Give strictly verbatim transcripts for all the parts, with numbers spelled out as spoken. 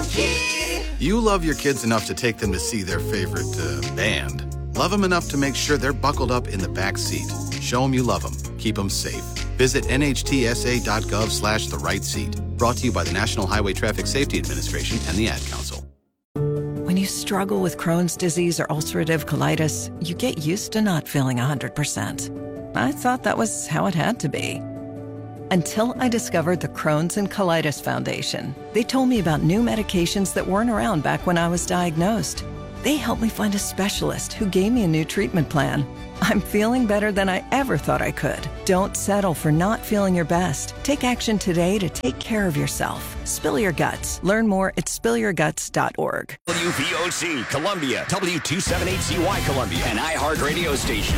Guaranteed. You love your kids enough to take them to see their favorite uh, band. Love them enough to make sure they're buckled up in the back seat. Show them you love them. Keep them safe. Visit nhtsa.gov slash the right seat. Brought to you by the National Highway Traffic Safety Administration and the Ad Council. When you struggle with Crohn's disease or ulcerative colitis, you get used to not feeling one hundred percent. I thought that was how it had to be. Until I discovered the Crohn's and Colitis Foundation. They told me about new medications that weren't around back when I was diagnosed. They helped me find a specialist who gave me a new treatment plan. I'm feeling better than I ever thought I could. Don't settle for not feeling your best. Take action today to take care of yourself. Spill your guts. Learn more at spill your guts dot org. W V O C, Columbia, W two seventy-eight C Y Columbia, an iHeart radio station.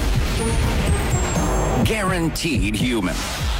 Guaranteed human.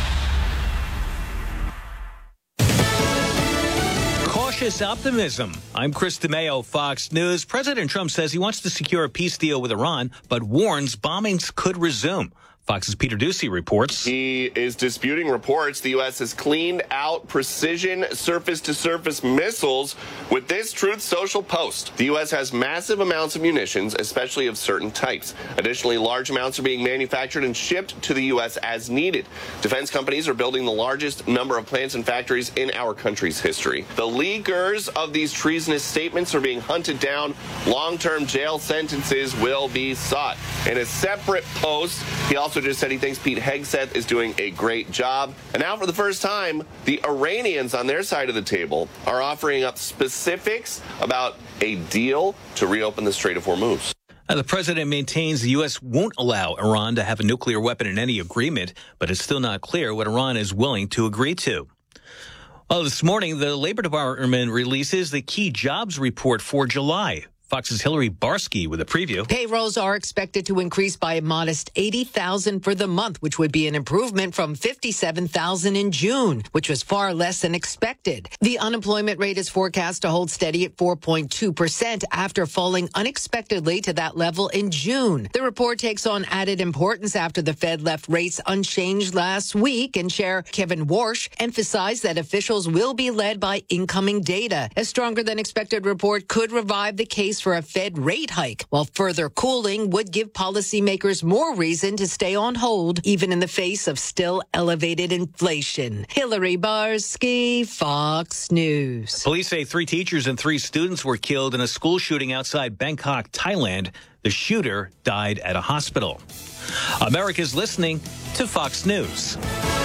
Cautious optimism. I'm Chris DeMeo, Fox News. President Trump says he wants to secure a peace deal with Iran, but warns bombings could resume. Fox's Peter Ducey reports. He is disputing reports the U S has cleaned out precision surface-to-surface missiles with this Truth Social post. The U S has massive amounts of munitions, especially of certain types. Additionally, large amounts are being manufactured and shipped to the U S as needed. Defense companies are building the largest number of plants and factories in our country's history. The leakers of these treasonous statements are being hunted down. Long-term jail sentences will be sought. In a separate post, he also just said he thinks Pete Hegseth is doing a great job. And now for the first time, the Iranians on their side of the table are offering up specifics about a deal to reopen the Strait of Hormuz. Now, the president maintains the U S won't allow Iran to have a nuclear weapon in any agreement, but it's still not clear what Iran is willing to agree to. Well, this morning, the Labor Department releases the key jobs report for July. Fox's Hillary Barsky with a preview. Payrolls are expected to increase by a modest eighty thousand for the month, which would be an improvement from fifty-seven thousand in June, which was far less than expected. The unemployment rate is forecast to hold steady at four point two percent after falling unexpectedly to that level in June. The report takes on added importance after the Fed left rates unchanged last week, and Chair Kevin Warsh emphasized that officials will be led by incoming data. A stronger than expected report could revive the case for a Fed rate hike, while further cooling would give policymakers more reason to stay on hold, even in the face of still elevated inflation. Hillary Barsky, Fox News. Police say three teachers and three students were killed in a school shooting outside Bangkok, Thailand. The shooter died at a hospital. America's listening to Fox News.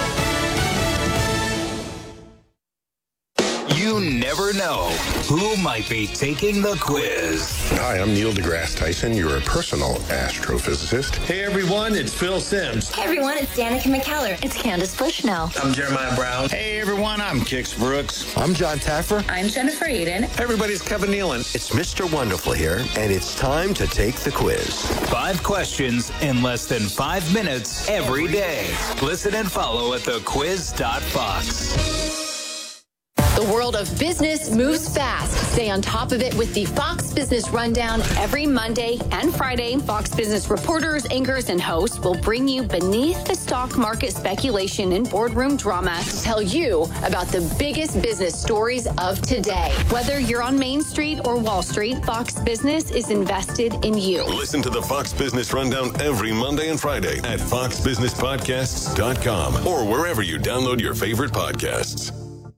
You never know who might be taking the quiz. Hi, I'm Neil deGrasse Tyson, your personal astrophysicist. Hey everyone, it's Phil Simms. Hey everyone, it's Danica McKellar. It's Candace Bushnell. I'm Jeremiah Brown. Hey everyone, I'm Kix Brooks. I'm John Taffer. I'm Jennifer Eden. Hey everybody, it's Kevin Nealon. It's Mister Wonderful here, and it's time to take the quiz. Five questions in less than five minutes every day. Listen and follow at the quiz dot fox. The world of business moves fast. Stay on top of it with the Fox Business Rundown. Every Monday and Friday, Fox Business reporters, anchors, and hosts will bring you beneath the stock market speculation and boardroom drama to tell you about the biggest business stories of today. Whether you're on Main Street or Wall Street, Fox Business is invested in you. Listen to the Fox Business Rundown every Monday and Friday at fox business podcasts dot com or wherever you download your favorite podcasts.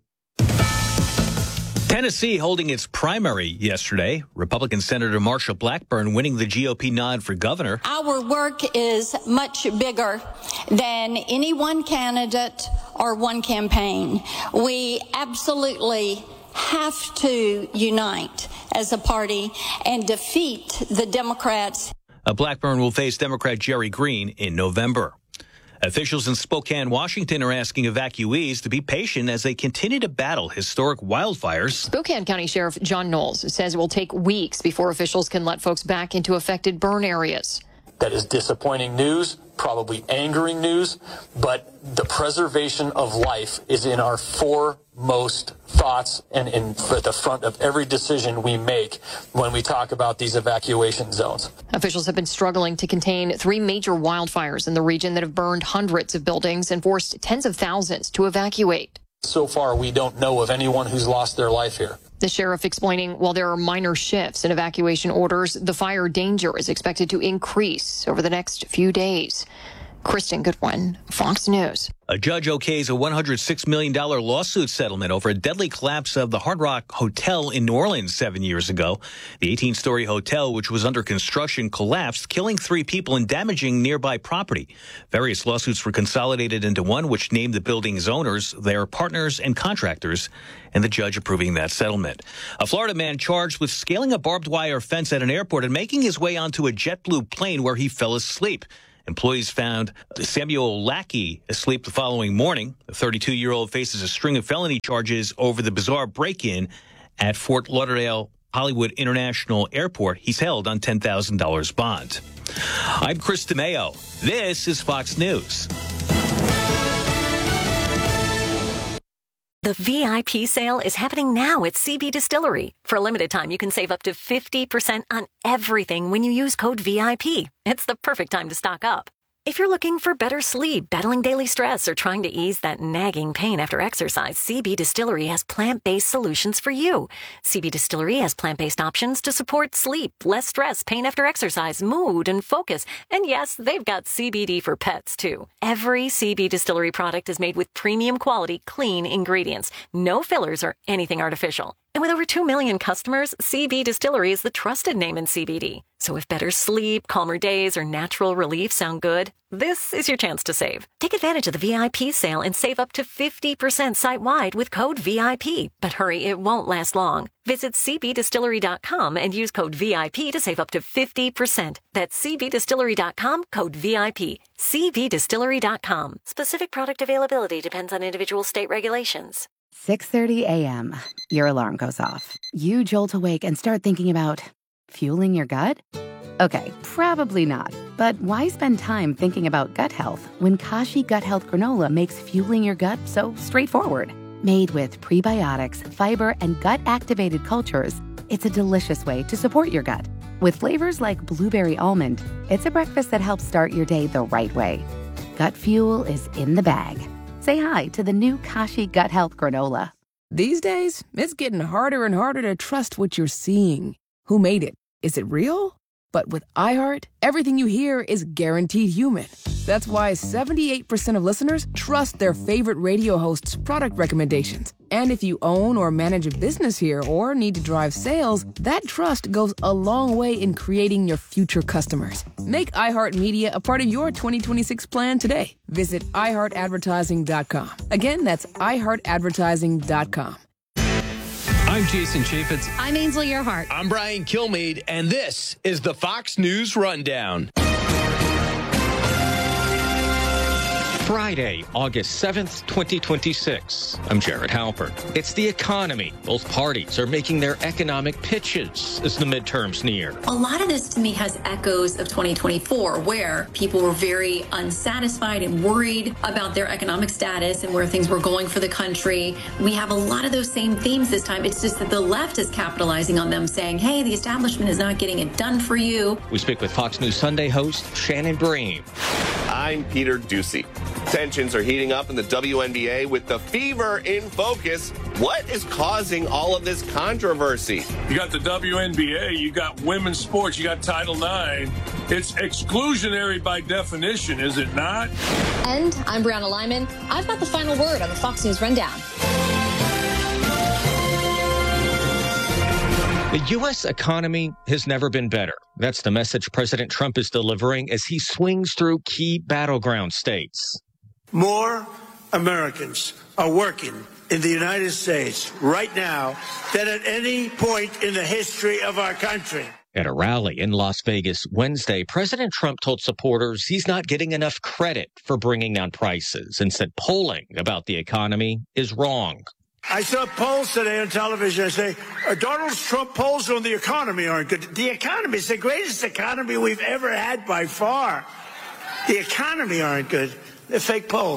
Tennessee holding its primary yesterday. Republican Senator Marsha Blackburn winning the G O P nod for governor. Our work is much bigger than any one candidate or one campaign. We absolutely have to unite as a party and defeat the Democrats. Uh, Blackburn will face Democrat Jerry Green in November. Officials in Spokane, Washington are asking evacuees to be patient as they continue to battle historic wildfires. Spokane County Sheriff John Knowles says it will take weeks before officials can let folks back into affected burn areas. That is disappointing news, probably angering news, but the preservation of life is in our foremost thoughts and in at the front of every decision we make when we talk about these evacuation zones. Officials have been struggling to contain three major wildfires in the region that have burned hundreds of buildings and forced tens of thousands to evacuate. So far, we don't know of anyone who's lost their life here. The sheriff explaining while there are minor shifts in evacuation orders, the fire danger is expected to increase over the next few days. Kristen Goodwin, Fox News. A judge okays a one hundred six million dollars lawsuit settlement over a deadly collapse of the Hard Rock Hotel in New Orleans seven years ago. The eighteen-story hotel, which was under construction, collapsed, killing three people and damaging nearby property. Various lawsuits were consolidated into one, which named the building's owners, their partners, and contractors, and the judge approving that settlement. A Florida man charged with scaling a barbed wire fence at an airport and making his way onto a JetBlue plane where he fell asleep. Employees found Samuel Lackey asleep the following morning. The thirty-two-year-old faces a string of felony charges over the bizarre break-in at Fort Lauderdale Hollywood International Airport. He's held on ten thousand dollars bond. I'm Chris DeMeo. This is Fox News. The V I P sale is happening now at C B Distillery. For a limited time, you can save up to fifty percent on everything when you use code V I P. It's the perfect time to stock up. If you're looking for better sleep, battling daily stress, or trying to ease that nagging pain after exercise, C B Distillery has plant-based solutions for you. C B Distillery has plant-based options to support sleep, less stress, pain after exercise, mood, and focus. And yes, they've got C B D for pets, too. Every C B Distillery product is made with premium quality, clean ingredients. No fillers or anything artificial. And with over two million customers, C B Distillery is the trusted name in C B D. So if better sleep, calmer days, or natural relief sound good, this is your chance to save. Take advantage of the V I P sale and save up to fifty percent site-wide with code V I P. But hurry, it won't last long. Visit C B distillery dot com and use code V I P to save up to fifty percent. That's C B distillery dot com, code V I P. C B distillery dot com. Specific product availability depends on individual state regulations. six thirty a.m. Your alarm goes off. You jolt awake and start thinking about fueling your gut? Okay, probably not. But why spend time thinking about gut health when Kashi Gut Health Granola makes fueling your gut so straightforward? Made with prebiotics, fiber, and gut-activated cultures, it's a delicious way to support your gut. With flavors like blueberry almond, it's a breakfast that helps start your day the right way. Gut fuel is in the bag. Say hi to the new Kashi Gut Health Granola. These days, it's getting harder and harder to trust what you're seeing. Who made it? Is it real? But with iHeart, everything you hear is guaranteed human. That's why seventy-eight percent of listeners trust their favorite radio host's product recommendations. And if you own or manage a business here or need to drive sales, that trust goes a long way in creating your future customers. Make iHeartMedia a part of your twenty twenty-six plan today. Visit i heart advertising dot com. Again, that's i heart advertising dot com. I'm Jason Chaffetz. I'm Ainsley Earhart. I'm Brian Kilmeade, and this is the Fox News Rundown. Friday, August seventh, twenty twenty-six. I'm Jared Halpert. It's the economy. Both parties are making their economic pitches as the midterms near. A lot of this to me has echoes of twenty twenty-four, where people were very unsatisfied and worried about their economic status and where things were going for the country. We have a lot of those same themes this time. It's just that the left is capitalizing on them, saying, hey, the establishment is not getting it done for you. We speak with Fox News Sunday host Shannon Bream. I'm Peter Ducey. Tensions are heating up in the W N B A with the fever in focus. What is causing all of this controversy? You got the W N B A, you got women's sports, you got Title nine. It's exclusionary by definition, is it not? And I'm Brianna Lyman. I've got the final word on the Fox News Rundown. The U S economy has never been better. That's the message President Trump is delivering as he swings through key battleground states. More Americans are working in the United States right now than at any point in the history of our country. At a rally in Las Vegas Wednesday, President Trump told supporters he's not getting enough credit for bringing down prices and said polling about the economy is wrong. I saw polls today on television. I say, uh, Donald Trump polls on the economy aren't good. The economy is the greatest economy we've ever had by far. The economy aren't good. They're fake polls.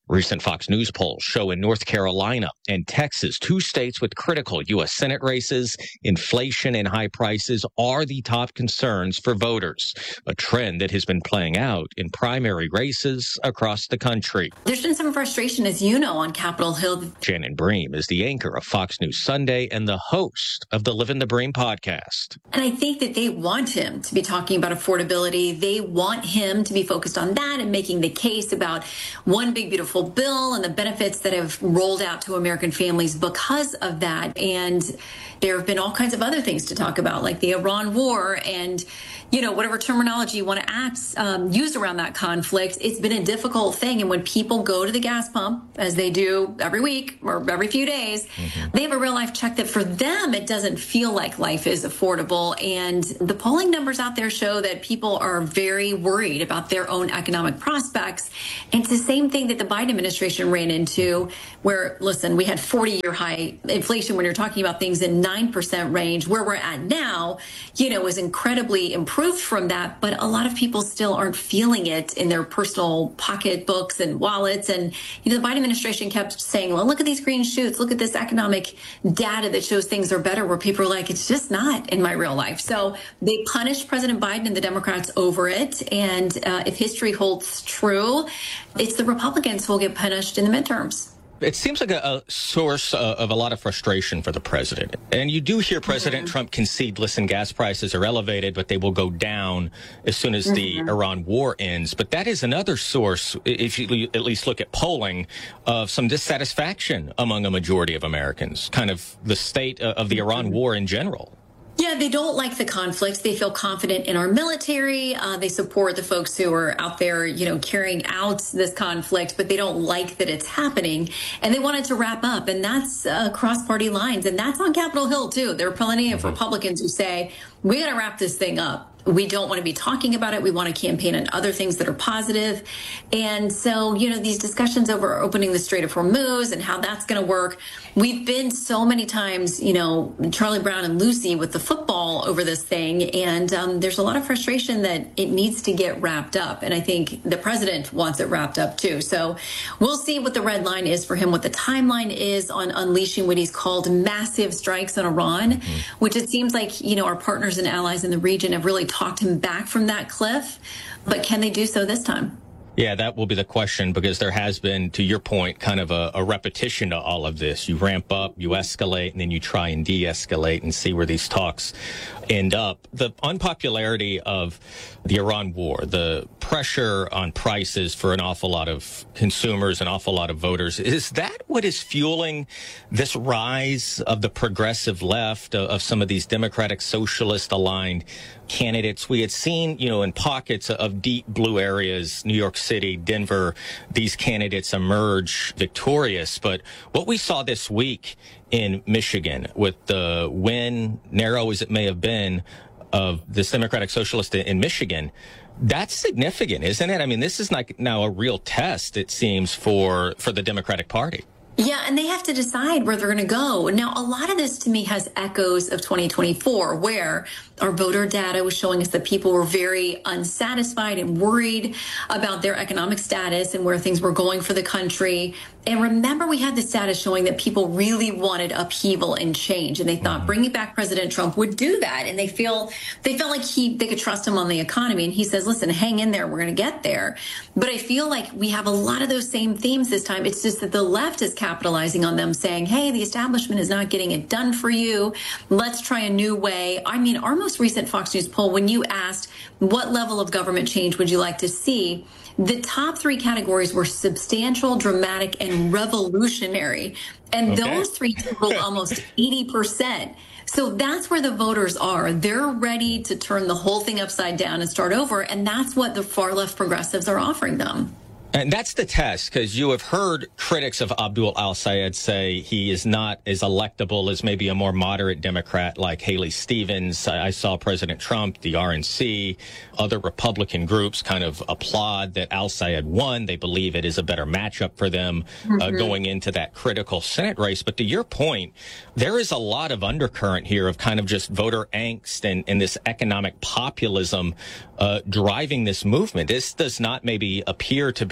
Recent Fox News polls show in North Carolina and Texas, two states with critical U S Senate races, inflation and high prices are the top concerns for voters, a trend that has been playing out in primary races across the country. There's been some frustration, as you know, on Capitol Hill. Shannon Bream is the anchor of Fox News Sunday and the host of the Living the Bream podcast. And I think that they want him to be talking about affordability. They want him to be focused on that and making the case about one big, beautiful bill and the benefits that have rolled out to American families because of that. And there have been all kinds of other things to talk about, like the Iran war and, you know, whatever terminology you want to act, um, use around that conflict. It's been a difficult thing. And when people go to the gas pump, as they do every week or every few days, mm-hmm. they have a real life check that for them, it doesn't feel like life is affordable. And the polling numbers out there show that people are very worried about their own economic prospects. And it's the same thing that the Biden administration ran into, where, listen, we had forty year high inflation when you're talking about things in nine percent range. Where we're at now, you know, is incredibly improved from that. But a lot of people still aren't feeling it in their personal pocketbooks and wallets. And, you know, the Biden administration kept saying, well, look at these green shoots. Look at this economic data that shows things are better, where people are like, it's just not in my real life. So they punished President Biden and the Democrats over it. And uh, if history holds true, it's the Republicans who will get punished in the midterms. It seems like a, a source uh, of a lot of frustration for the president. And you do hear President mm-hmm. Trump concede, listen, gas prices are elevated, but they will go down as soon as mm-hmm. the Iran war ends. But that is another source, if you at least look at polling, of some dissatisfaction among a majority of Americans, kind of the state of the Iran war in general. Yeah, they don't like the conflicts. They feel confident in our military. Uh, they support the folks who are out there, you know, carrying out this conflict, but they don't like that it's happening. And they want it to wrap up. And that's uh, across party lines. And that's on Capitol Hill, too. There are plenty of Republicans who say, we got to wrap this thing up. We don't want to be talking about it. We want to campaign on other things that are positive. And so, you know, these discussions over opening the Strait of Hormuz and how that's going to work. We've been so many times, you know, Charlie Brown and Lucy with the football over this thing. And um, there's a lot of frustration that it needs to get wrapped up. And I think the president wants it wrapped up, too. So we'll see what the red line is for him, what the timeline is on unleashing what he's called massive strikes on Iran, mm-hmm. which it seems like, you know, our partners and allies in the region have really talked him back from that cliff. But can they do so this time? Yeah, that will be the question, because there has been, to your point, kind of a, a repetition to all of this. You ramp up, you escalate, and then you try and de-escalate and see where these talks end up. The unpopularity of the Iran war, the pressure on prices for an awful lot of consumers, an awful lot of voters, is that what is fueling this rise of the progressive left, of, of some of these Democratic socialist aligned candidates? We had seen, you know, in pockets of deep blue areas, New York City, Denver, these candidates emerge victorious. But what we saw this week in Michigan, with the win, narrow as it may have been, of this Democratic Socialist in Michigan, that's significant, isn't it? I mean, this is like now a real test, it seems, for for the Democratic Party. Yeah, and they have to decide where they're going to go. Now, a lot of this to me has echoes of twenty twenty-four, where our voter data was showing us that people were very unsatisfied and worried about their economic status and where things were going for the country. And remember, we had the status showing that people really wanted upheaval and change, and they thought bringing back President Trump would do that. And they feel they felt like he they could trust him on the economy. And he says, listen, hang in there. We're going to get there. But I feel like we have a lot of those same themes this time. It's just that the left is capitalizing on them, saying, hey, the establishment is not getting it done for you. Let's try a new way. I mean, our most recent Fox News poll, when you asked what level of government change would you like to see, the top three categories were substantial, dramatic, and revolutionary. And okay. those three totaled almost eighty percent. So that's where the voters are. They're ready to turn the whole thing upside down and start over. And that's what the far left progressives are offering them. And that's the test, because you have heard critics of Abdul al-Sayed say he is not as electable as maybe a more moderate Democrat like Haley Stevens. I saw President Trump, the R N C, other Republican groups kind of applaud that al-Sayed won. They believe it is a better matchup for them mm-hmm. uh, going into that critical Senate race. But to your point, there is a lot of undercurrent here of kind of just voter angst and, and this economic populism uh, driving this movement. This does not maybe appear to be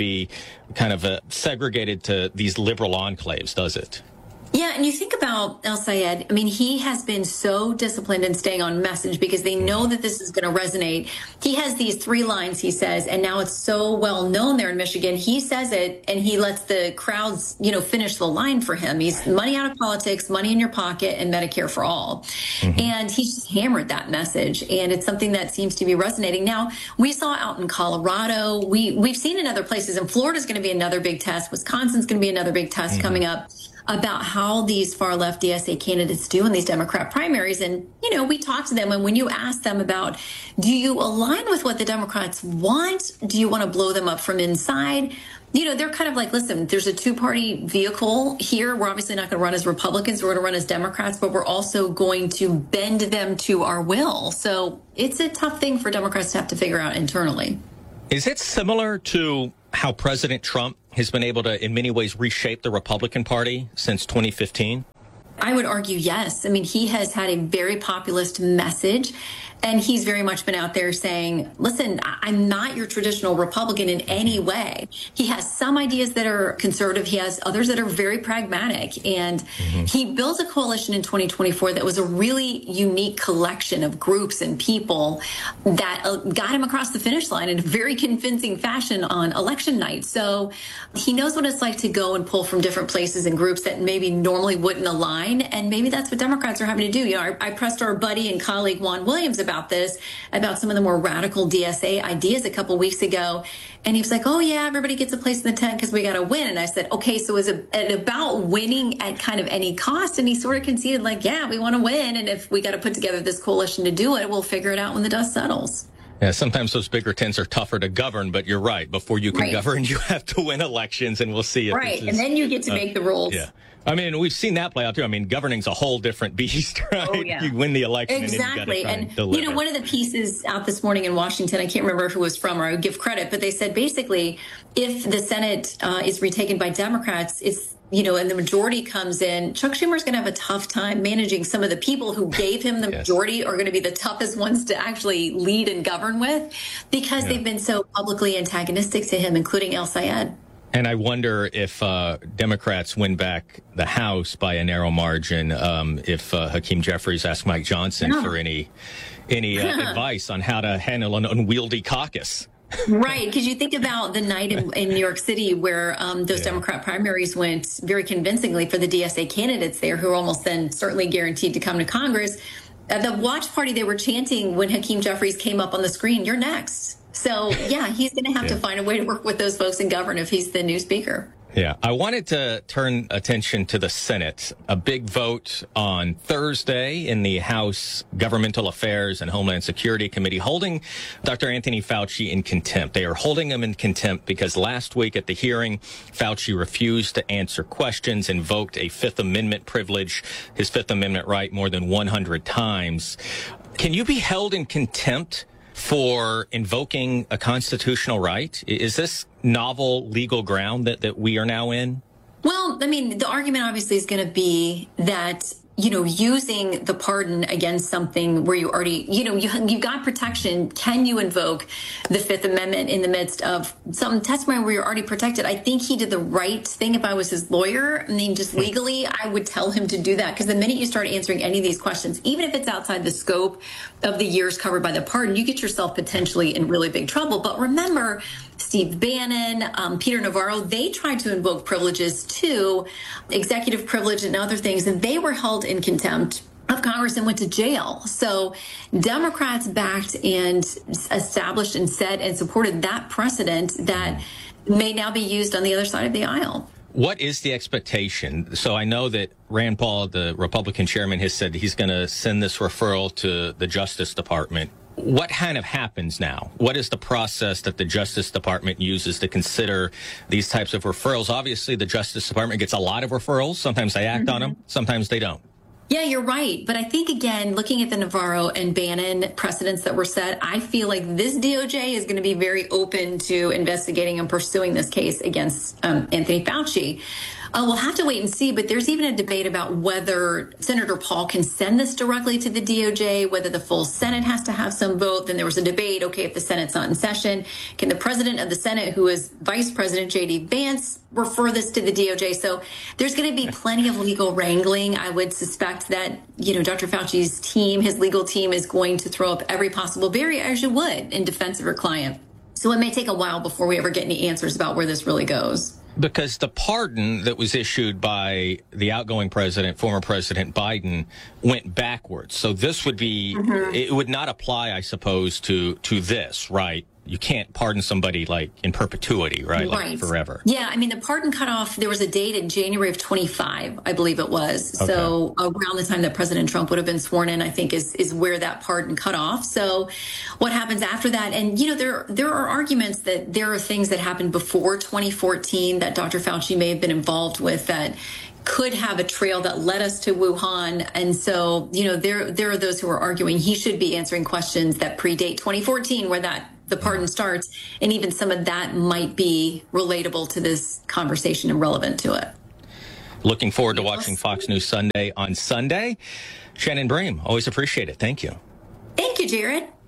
be kind of uh, segregated to these liberal enclaves, does it? Yeah, and you think about El-Sayed, I mean, he has been so disciplined in staying on message because they know that this is going to resonate. He has these three lines, he says, and now it's so well known there in Michigan. He says it, and he lets the crowds, you know, finish the line for him. He's money out of politics, money in your pocket, and Medicare for all. Mm-hmm. And he's just hammered that message, and it's something that seems to be resonating. Now, we saw out in Colorado, we, we've seen in other places, and Florida's going to be another big test. Wisconsin's going to be another big test mm-hmm. coming up, about how these far-left D S A candidates do in these Democrat primaries. And, you know, we talk to them, and when you ask them about, do you align with what the Democrats want? Do you want to blow them up from inside? You know, they're kind of like, listen, there's a two-party vehicle here. We're obviously not going to run as Republicans. We're going to run as Democrats, but we're also going to bend them to our will. So it's a tough thing for Democrats to have to figure out internally. Is it similar to how President Trump has been able to, in many ways, reshape the Republican Party since twenty fifteen? I would argue yes. I mean, he has had a very populist message, and he's very much been out there saying, listen, I'm not your traditional Republican in any way. He has some ideas that are conservative. He has others that are very pragmatic. And mm-hmm. he built a coalition in twenty twenty-four that was a really unique collection of groups and people that got him across the finish line in a very convincing fashion on election night. So he knows what it's like to go and pull from different places and groups that maybe normally wouldn't align. And maybe that's what Democrats are having to do. You know, I, I pressed our buddy and colleague Juan Williams about this, about some of the more radical D S A ideas a couple weeks ago. And he was like, oh, yeah, everybody gets a place in the tent because we got to win. And I said, OK, so is it about winning at kind of any cost? And he sort of conceded like, yeah, we want to win. And if we got to put together this coalition to do it, we'll figure it out when the dust settles. Yeah, sometimes those bigger tents are tougher to govern, but you're right. Before you can right. govern, you have to win elections, and we'll see. If right, is, and then you get to uh, make the rules. Yeah. I mean, we've seen that play out, too. I mean, governing's a whole different beast, right? Oh, yeah. You win the election exactly. and then you got to And, you know, one of the pieces out this morning in Washington, I can't remember who was from, or I would give credit, but they said basically if the Senate uh, is retaken by Democrats, it's, you know, and the majority comes in, Chuck Schumer's going to have a tough time managing some of the people who gave him the yes. majority are going to be the toughest ones to actually lead and govern with because yeah. they've been so publicly antagonistic to him, including El-Sayed. And I wonder if uh, Democrats win back the House by a narrow margin, um, if uh, Hakeem Jeffries asked Mike Johnson yeah. for any any uh, advice on how to handle an unwieldy caucus. Right, because you think about the night in, in New York City where um, those yeah. Democrat primaries went very convincingly for the D S A candidates there, who are almost then certainly guaranteed to come to Congress. At the watch party, they were chanting when Hakeem Jeffries came up on the screen, "You're next." So, yeah, he's going to have yeah. to find a way to work with those folks and govern if he's the new speaker. Yeah, I wanted to turn attention to the Senate. A big vote on Thursday in the House Governmental Affairs and Homeland Security Committee holding Doctor Anthony Fauci in contempt. They are holding him in contempt because last week at the hearing, Fauci refused to answer questions, invoked a Fifth Amendment privilege, his Fifth Amendment right, more than one hundred times. Can you be held in contempt for invoking a constitutional right? Is this novel legal ground that, that we are now in? Well, I mean, the argument obviously is going to be that, you know, using the pardon against something where you already, you know, you, you've got protection. Can you invoke the Fifth Amendment in the midst of some testimony where you're already protected? I think he did the right thing. If I was his lawyer, I mean, just legally, I would tell him to do that. Because the minute you start answering any of these questions, even if it's outside the scope of the years covered by the pardon, you get yourself potentially in really big trouble. But remember, Steve Bannon, um, Peter Navarro, they tried to invoke privileges too, executive privilege and other things, and they were held in contempt of Congress and went to jail. So Democrats backed and established and said and supported that precedent that may now be used on the other side of the aisle. What is the expectation? So I know that Rand Paul, the Republican chairman, has said he's going to send this referral to the Justice Department. What kind of happens now? What is the process that the Justice Department uses to consider these types of referrals? Obviously, the Justice Department gets a lot of referrals. Sometimes they act mm-hmm. on them. Sometimes they don't. Yeah, you're right. But I think, again, looking at the Navarro and Bannon precedents that were set, I feel like this D O J is going to be very open to investigating and pursuing this case against um, Anthony Fauci. Uh, we'll have to wait and see, but there's even a debate about whether Senator Paul can send this directly to the D O J, whether the full Senate has to have some vote. Then there was a debate, okay, if the Senate's not in session, can the president of the Senate, who is Vice President J D Vance, refer this to the D O J? So there's going to be plenty of legal wrangling. I would suspect that, you know, Doctor Fauci's team, his legal team, is going to throw up every possible barrier, as you would, in defense of her client. So it may take a while before we ever get any answers about where this really goes. Because the pardon that was issued by the outgoing president, former President Biden, went backwards. So this would be, mm-hmm. it would not apply, I suppose, to, to this, right? You can't pardon somebody like in perpetuity, right? Like right. forever. Yeah. I mean, the pardon cutoff, there was a date in January of twenty-five, I believe it was. Okay. So around the time that President Trump would have been sworn in, I think is, is where that pardon cut off. So what happens after that? And, you know, there, there are arguments that there are things that happened before twenty fourteen that Doctor Fauci may have been involved with that could have a trail that led us to Wuhan. And so, you know, there, there are those who are arguing he should be answering questions that predate twenty fourteen, where that the pardon starts, and even some of that might be relatable to this conversation and relevant to it. Looking forward to watching Fox News Sunday on Sunday. Shannon Bream, always appreciate it. Thank you. Thank you, Jared.